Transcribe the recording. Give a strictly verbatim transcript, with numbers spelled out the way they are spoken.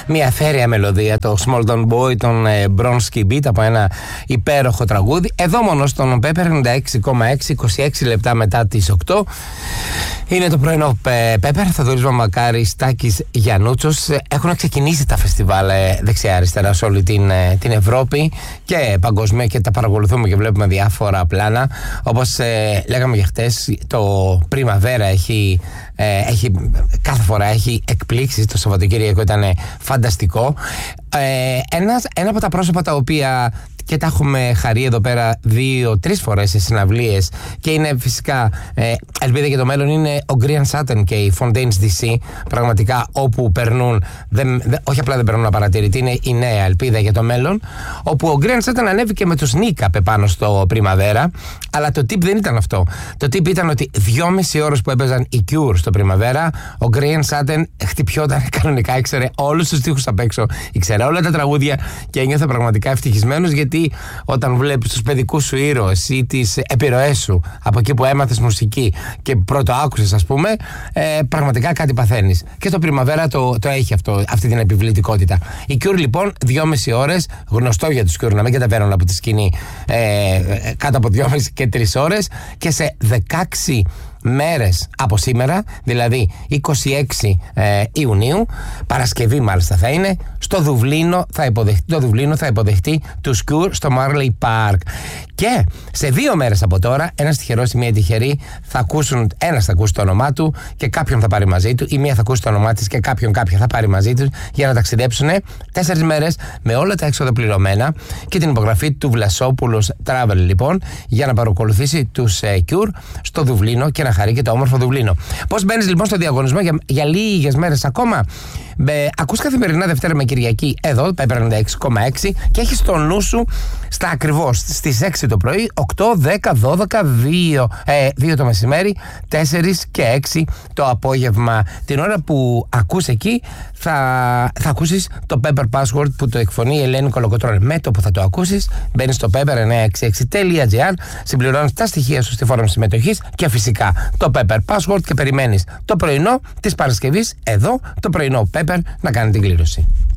μια αιθέρια μελωδία, το Small Town Boy, τον ε, Bronski Beat, από ένα υπέροχο τραγούδι. Εδώ μόνο στον Pepper ενενήντα έξι κόμμα έξι, είκοσι έξι λεπτά μετά τις οκτώ. Είναι το πρωινό Pepper, Θοδωρής Μαμακάρης, Τάκης Γιαννούτσος. Έχουν ξεκινήσει τα φεστιβάλ ε, δεξιά-αριστερά σε όλη την, ε, την Ευρώπη και παγκοσμία, και τα παρακολουθούμε και βλέπουμε διάφορα πλάνα. Όπως ε, λέγαμε και χτες, το Primavera έχει, ε, έχει, κάθε φορά έχει εκπλήξεις. Το Σαββατοκύριακο ήταν φανταστικό. Ε, ένας, ένα από τα πρόσωπα τα οποία και τα έχουμε χαρεί εδώ πέρα δύο-τρεις φορές σε συναυλίες και είναι φυσικά ε, ελπίδα για το μέλλον, είναι ο Grian Sutton και οι Fontaines ντι σι. Πραγματικά όπου περνούν, δεν, δεν, όχι απλά δεν περνούν απαρατηρητή, είναι η νέα ελπίδα για το μέλλον. Όπου ο Grian Sutton ανέβηκε με τους Νίκα πάνω στο Primavera, αλλά το tip δεν ήταν αυτό. Το tip ήταν ότι δυόμιση ώρες που έπαιζαν οι Cure στο Primavera, ο Grian Sutton χτυπιόταν κανονικά, ήξερε όλους τους στίχους απ' έξω, ήξερε όλα τα τραγούδια και ένιωθε πραγματικά ευτυχισμένος, γιατί όταν βλέπεις τους παιδικούς σου ήρωες ή τις επιρροές σου από εκεί που έμαθες μουσική και πρώτο άκουσες, ας πούμε, ε, πραγματικά κάτι παθαίνεις. Και το Primavera το, το έχει αυτό, αυτή την επιβλητικότητα. Οι Cure λοιπόν, δυόμιση ώρες, γνωστό για τους Cure να μην καταβαίνουν από τη σκηνή ε, κάτω από δυόμιση και τρεις ώρες, και σε δεκαέξι μέρες από σήμερα, δηλαδή είκοσι έξι ε, Ιουνίου, Παρασκευή μάλιστα θα είναι, στο Δουβλίνο θα υποδεχτεί, το Δουβλίνο θα υποδεχτεί τους Cure στο Marley Park. Και σε δύο μέρες από τώρα, ένας τυχερός ή μία τυχερή θα ακούσουν, ένας θα ακούσει το όνομά του και κάποιον θα πάρει μαζί του, ή μία θα ακούσει το όνομά της και κάποιον κάποια θα πάρει μαζί του, για να ταξιδέψουν τέσσερις μέρες με όλα τα έξοδα πληρωμένα και την υπογραφή του Βλασόπουλος Travel, λοιπόν, για να παρακολουθήσει τους ε, Cure στο Δουβλίνο και να χαρεί και το όμορφο Δουβλίνο. Πώς μπαίνεις λοιπόν στο διαγωνισμό για, για λίγες μέρες ακόμα? Μπε, ακούς καθημερινά Δευτέρα με Κυριακή εδώ, Pepper ενενήντα έξι κόμμα έξι, και έχεις το νου σου στα ακριβώς στις έξι το πρωί, οκτώ, δέκα, δώδεκα, δύο, ε, δύο το μεσημέρι, τέσσερα και έξι το απόγευμα. Την ώρα που ακούς εκεί θα, θα ακούσεις το Pepper Password που το εκφωνεί η Ελένη Κολοκοτρώνη. Με το που θα το ακούσεις, μπαίνεις στο pepper εννιακόσια εξήντα έξι τελεία τζι άρ, συμπληρώνεις τα στοιχεία σου στη φόρμα συμμετοχής και φυσικά το Pepper Password, και περιμένεις το πρωινό της Παρασκευής εδώ, το πρωινό Pepper, να κάνει την κλήρωση.